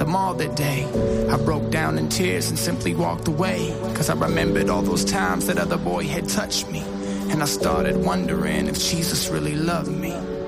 the mall that day. I broke down in tears and simply walked away, 'cause I remembered all those times that other boy had touched me. And I started wondering if Jesus really loved me.